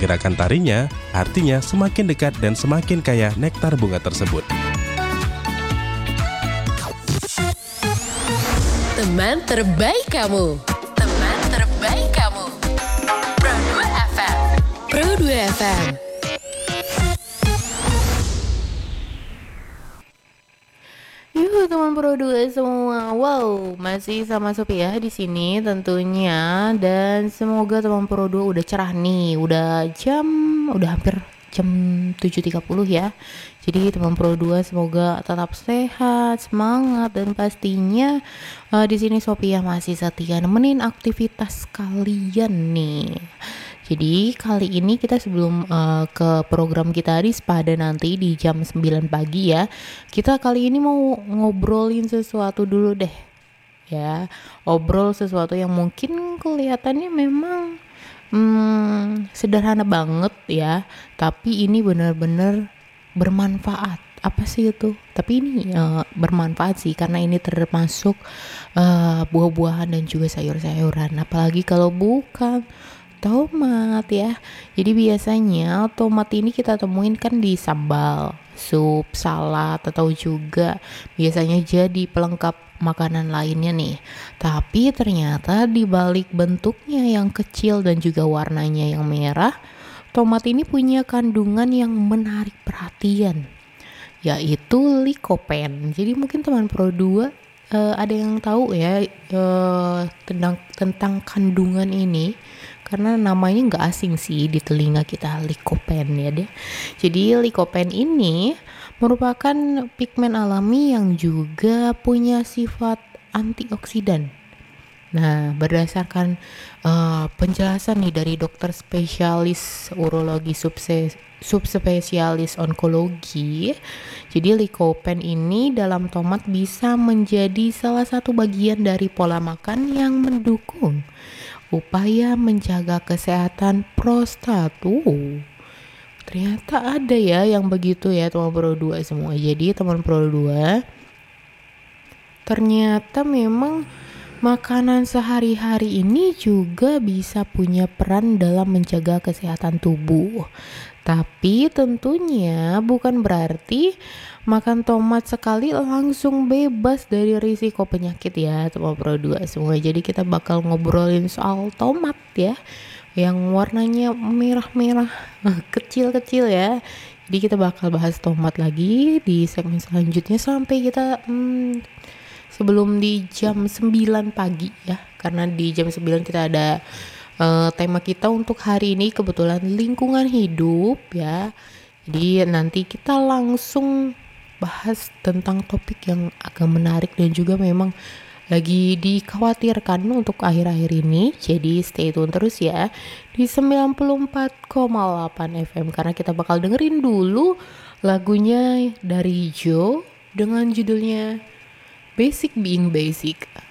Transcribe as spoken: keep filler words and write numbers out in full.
gerakan tarinya, artinya semakin dekat dan semakin kaya nektar bunga tersebut. Teman terbaik kamu. Teman terbaik kamu. Pro dua F M. Pro dua F M. Yuh teman Pro dua semua, wow masih sama Sophia di sini tentunya, dan semoga teman Pro dua udah cerah nih, udah jam, udah hampir jam tujuh tiga puluh ya. Jadi teman Pro dua semoga tetap sehat, semangat, dan pastinya uh, di sini Sophia masih setia nemenin aktivitas kalian nih. Jadi kali ini kita sebelum uh, ke program kita di Spada nanti di jam sembilan pagi ya, kita kali ini mau ngobrolin sesuatu dulu deh ya. Obrol sesuatu yang mungkin kelihatannya memang hmm, sederhana banget ya, tapi ini benar-benar bermanfaat. Apa sih itu? Tapi ini uh, bermanfaat sih, karena ini termasuk uh, buah-buahan dan juga sayur-sayuran. Apalagi kalau bukan tomat ya. Jadi biasanya tomat ini kita temuin kan di sambal, sup, salad, atau juga biasanya jadi pelengkap makanan lainnya nih. Tapi ternyata di balik bentuknya yang kecil dan juga warnanya yang merah, tomat ini punya kandungan yang menarik perhatian, yaitu likopen. Jadi mungkin teman Pro dua uh, ada yang tahu ya uh, tentang tentang kandungan ini, karena namanya nggak asing sih di telinga kita, likopen ya deh. Jadi likopen ini merupakan pigmen alami yang juga punya sifat antioksidan. Nah, berdasarkan uh, penjelasan nih dari dokter spesialis urologi subse, subspesialis onkologi, jadi likopen ini dalam tomat bisa menjadi salah satu bagian dari pola makan yang mendukung upaya menjaga kesehatan prostat. Uh, ternyata ada ya yang begitu ya teman Pro dua semua. Jadi teman Pro dua, ternyata memang makanan sehari-hari ini juga bisa punya peran dalam menjaga kesehatan tubuh. Tapi tentunya bukan berarti makan tomat sekali langsung bebas dari risiko penyakit ya teman Pro dua semua. Jadi kita bakal ngobrolin soal tomat ya, yang warnanya merah-merah kecil-kecil ya. Jadi kita bakal bahas tomat lagi di segmen selanjutnya sampai kita hmm, sebelum di jam sembilan pagi ya. Karena di jam sembilan kita ada uh, tema kita untuk hari ini kebetulan lingkungan hidup ya. Jadi nanti kita langsung bahas tentang topik yang agak menarik dan juga memang lagi dikhawatirkan untuk akhir-akhir ini. Jadi stay tune terus ya di sembilan puluh empat koma delapan F M, karena kita bakal dengerin dulu lagunya dari Joe dengan judulnya Basic Being Basic.